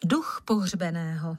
Duch pohřbeného.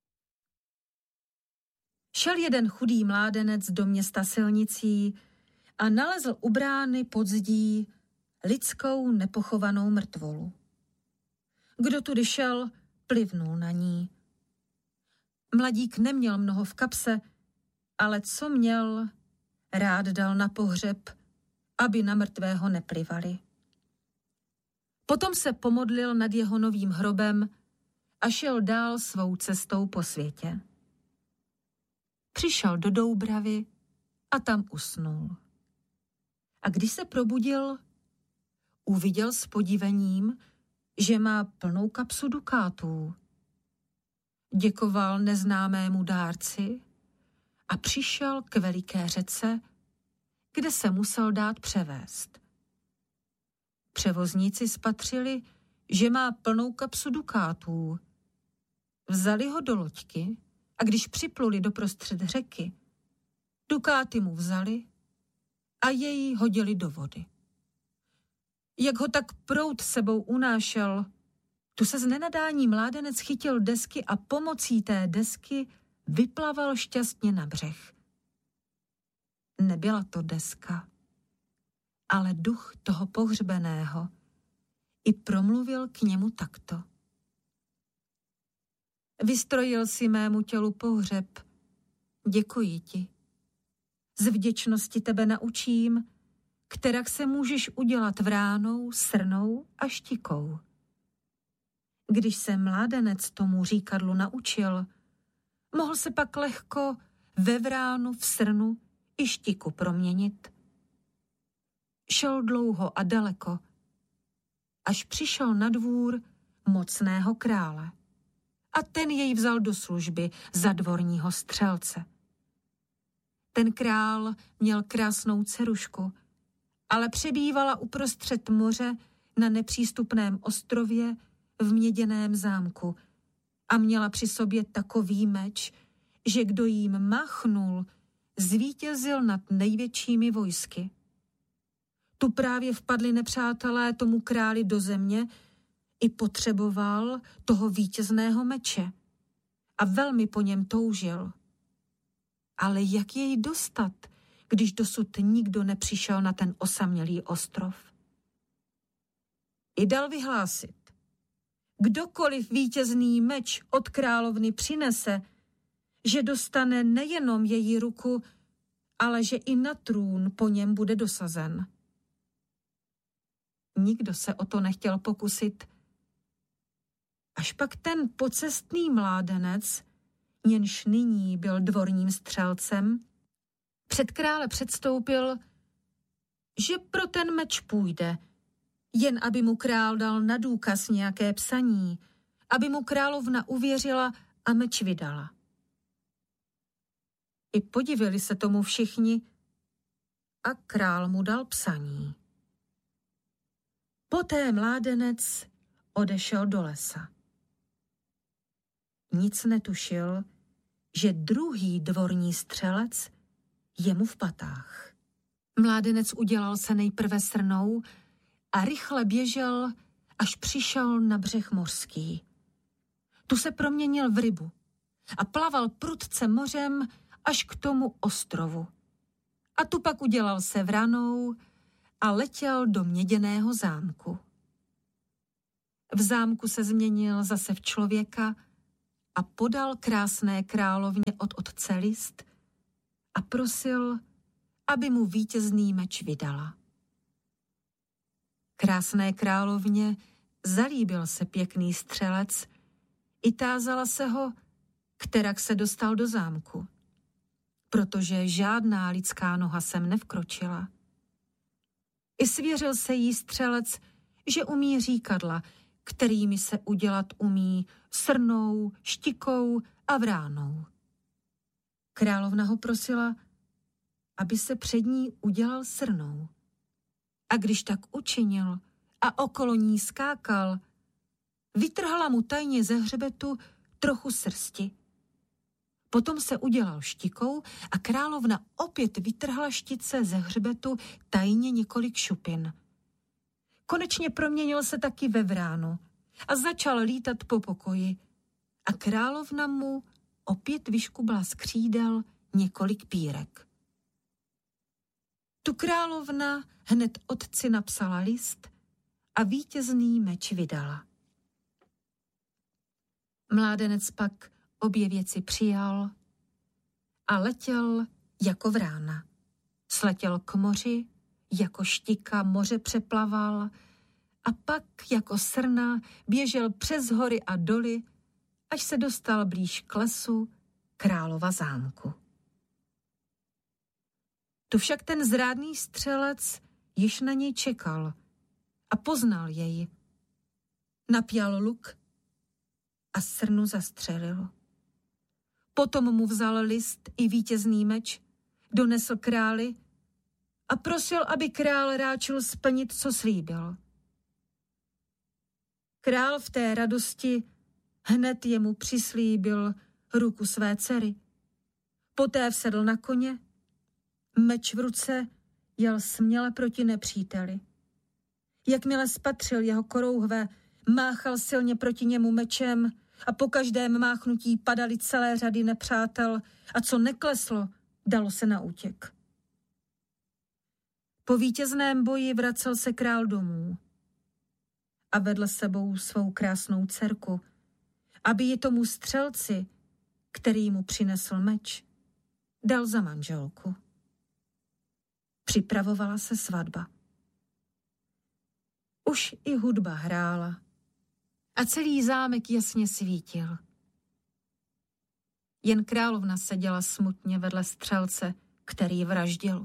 Šel jeden chudý mládenec do města silnicí a nalezl u brány pod zdí lidskou nepochovanou mrtvolu. Kdo tudy šel, plivnul na ní. Mladík neměl mnoho v kapse, ale co měl, rád dal na pohřeb, aby na mrtvého neplivali. Potom se pomodlil nad jeho novým hrobem a šel dál svou cestou po světě. Přišel do Doubravy a tam usnul. A když se probudil, uviděl s podivením, že má plnou kapsu dukátů. Děkoval neznámému dárci a přišel k veliké řece, kde se musel dát převést. Převozníci spatřili, že má plnou kapsu dukátů. Vzali ho do loďky a když připluli doprostřed řeky, dukáty mu vzali a jej hodili do vody. Jak ho tak proud sebou unášel, tu se z nenadání mládenec chytil desky a pomocí té desky vyplaval šťastně na břeh. Nebyla to deska, ale duch toho pohřbeného i promluvil k němu takto. Vystrojil si mému tělu pohřeb, děkuji ti. Z vděčnosti tebe naučím, kterak se můžeš udělat vránou, srnou a štikou. Když se mládenec tomu říkadlu naučil, mohl se pak lehko ve vránu, v srnu i štiku proměnit. Šel dlouho a daleko, až přišel na dvůr mocného krále. A ten jej vzal do služby za dvorního střelce. Ten král měl krásnou dcerušku, ale přebývala uprostřed moře na nepřístupném ostrově v měděném zámku a měla při sobě takový meč, že kdo jím machnul, zvítězil nad největšími vojsky. Tu právě vpadli nepřátelé tomu králi do země i potřeboval toho vítězného meče a velmi po něm toužil. Ale jak jej dostat, když dosud nikdo nepřišel na ten osamělý ostrov? I dal vyhlásit, kdokoliv vítězný meč od královny přinese, že dostane nejenom její ruku, ale že i na trůn po něm bude dosazen. Nikdo se o to nechtěl pokusit, až pak ten pocestný mládenec, jenž nyní byl dvorním střelcem, před krále předstoupil, že pro ten meč půjde, jen aby mu král dal na důkaz nějaké psaní, aby mu královna uvěřila a meč vydala. I podivili se tomu všichni a král mu dal psaní. Poté mládenec odešel do lesa. Nic netušil, že druhý dvorní střelec je mu v patách. Mládenec udělal se nejprve srnou a rychle běžel, až přišel na břeh mořský. Tu se proměnil v rybu a plaval prudce mořem až k tomu ostrovu. A tu pak udělal se vranou a letěl do měděného zámku. V zámku se změnil zase v člověka a podal krásné královně od otce list a prosil, aby mu vítězný meč vydala. Krásné královně zalíbil se pěkný střelec i tázala se ho, kterak se dostal do zámku, protože žádná lidská noha sem nevkročila. I svěřil se jí střelec, že umí říkadla, kterými se udělat umí srnou, štikou a vránou. Královna ho prosila, aby se před ní udělal srnou. A když tak učinil a okolo ní skákal, vytrhla mu tajně ze hřbetu trochu srsti. Potom se udělal štikou a královna opět vytrhla štice ze hřbetu tajně několik šupin. Konečně proměnil se taky ve vránu a začal lítat po pokoji a královna mu opět vyškubla z křídel několik pírek. Tu královna hned otci napsala list a vítězný meč vydala. Mládenec pak obě věci přijal a letěl jako vrána. Sletěl k moři, jako štika moře přeplaval a pak jako srna běžel přes hory a doly, až se dostal blíž k lesu králova zámku. Tu však ten zrádný střelec již na něj čekal a poznal jej. Napjal luk a srnu zastřelil. Potom mu vzal list i vítězný meč, donesl králi a prosil, aby král ráčil splnit, co slíbil. Král v té radosti hned jemu přislíbil ruku své dcery. Poté vsedl na koně, meč v ruce, jel směle proti nepříteli. Jakmile spatřil jeho korouhve, máchal silně proti němu mečem a po každém máchnutí padaly celé řady nepřátel a co nekleslo, dalo se na útěk. Po vítězném boji vracel se král domů a vedl sebou svou krásnou dcerku, aby ji tomu střelci, který mu přinesl meč, dal za manželku. Připravovala se svatba. Už i hudba hrála a celý zámek jasně svítil. Jen královna seděla smutně vedle střelce, který vraždil.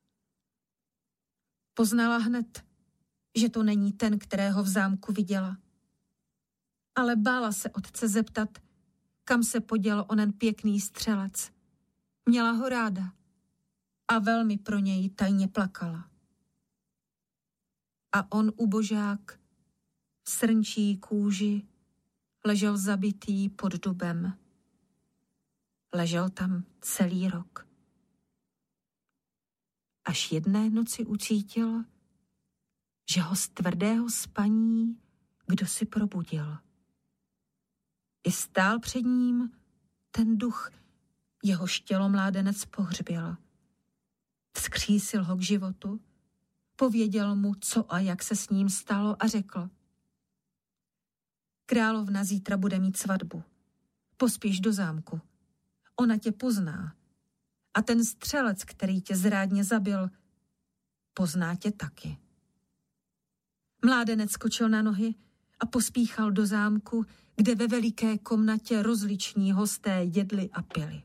Poznala hned, že to není ten, kterého v zámku viděla. Ale bála se otce zeptat, kam se poděl onen pěkný střelec. Měla ho ráda a velmi pro něj tajně plakala. A on, ubožák, v srnčí kůži, ležel zabitý pod dubem. Ležel tam celý rok. Až jedné noci ucítil, že ho z tvrdého spaní kdo si probudil. I stál před ním ten duch, jehož tělo mládenec pohřbil. Vzkřísil ho k životu, pověděl mu, co a jak se s ním stalo a řekl: Královna zítra bude mít svatbu. Pospíš do zámku. Ona tě pozná. A ten střelec, který tě zrádně zabil, pozná tě taky. Mládenec skočil na nohy a pospíchal do zámku, kde ve veliké komnatě rozliční hosté jedli a pili.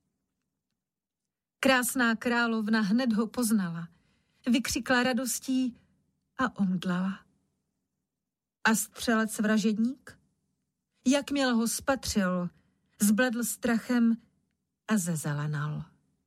Krásná královna hned ho poznala, vykřikla radostí a omdlala. A střelec vražedník? Jakmile ho spatřil, zbledl strachem a zezelenal.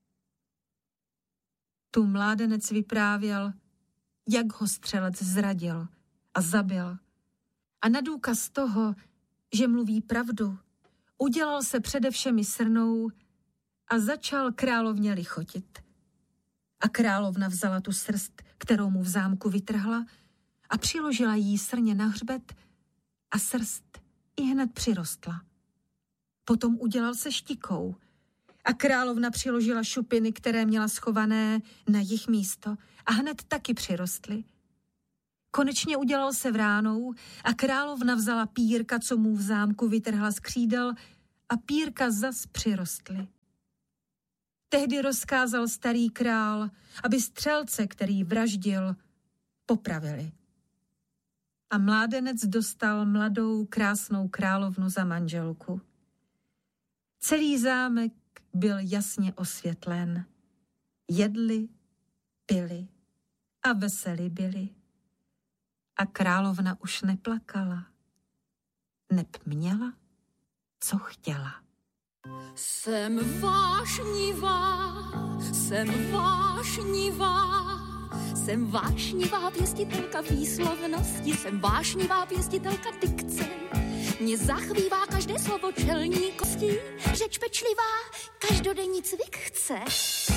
Tu mládenec vyprávěl, jak ho střelec zradil a zabil. A na důkaz toho, že mluví pravdu, udělal se přede všemi srnou a začal královně lichotit. A královna vzala tu srst, kterou mu v zámku vytrhla, a přiložila jí srně na hřbet a srst i hned přirostla. Potom udělal se štikou a královna přiložila šupiny, které měla schované, na jejich místo a hned taky přirostly. Konečně udělal se vránou a královna vzala pírka, co mu v zámku vytrhla z křídel, a pírka zas přirostly. Tehdy rozkázal starý král, aby střelce, který vraždil, popravili. A mládenec dostal mladou, krásnou královnu za manželku. Celý zámek byl jasně osvětlen. Jedli, pili a veselí byli. A královna už neplakala, neb měla, co chtěla. Jsem vášnivá, jsem vášnivá, jsem vášnivá pěstitelka výslovnosti, jsem vášnivá pěstitelka dikce. Mě zachvívá každé slovo čelní kostí, řeč pečlivá, každodenní cvik chce.